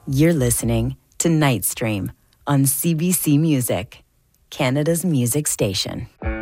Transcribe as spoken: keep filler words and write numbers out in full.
You're listening to Nightstream on C B C Music, Canada's music station.